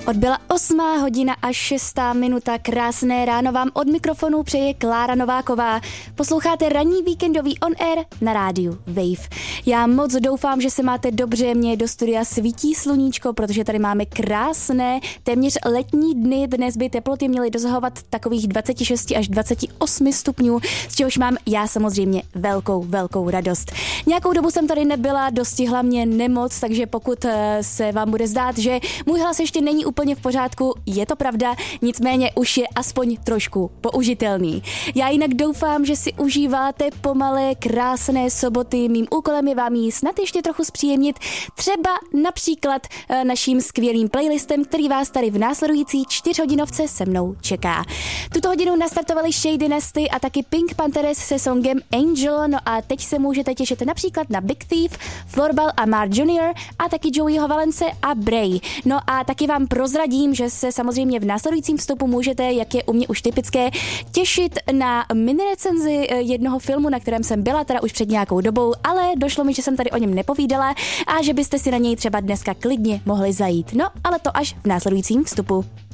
Odbyla 8:00 a 6:00. Krásné ráno vám od mikrofonu přeje Klára Nováková. Posloucháte ranní víkendový On Air na rádiu Wave. Já moc doufám, že se máte dobře, mě do studia svítí sluníčko, protože tady máme krásné, téměř letní dny. Dnes by teploty měly dosahovat takových 26 až 28 stupňů, z čehož mám já samozřejmě velkou radost. Nějakou dobu jsem tady nebyla, dostihla mě nemoc, takže pokud se vám bude zdát, že můj hlas ještě není úplně v pořádku, je to pravda, nicméně už je aspoň trošku použitelný. Já jinak doufám, že si užíváte pomalé, krásné soboty. Mým úkolem je vám ji snad ještě trochu zpříjemnit, třeba například naším skvělým playlistem, který vás tady v následující 4hodinovce se mnou čeká. Tuto hodinu nastartovali Shady Dynasty a taky Pink Panthers se songem Angel, no a teď se můžete těšit například na Big Thief, Florbal a Mark Jr. a taky Joeyho Valence a Bray. No a taky vám prozradím, že se samozřejmě v následujícím vstupu můžete, jak je u mě už typické, těšit na mini recenzi jednoho filmu, na kterém jsem byla teda už před nějakou dobou, ale došlo mi, že jsem tady o něm nepovídala a že byste si na něj třeba dneska klidně mohli zajít. No, ale to až v následujícím vstupu.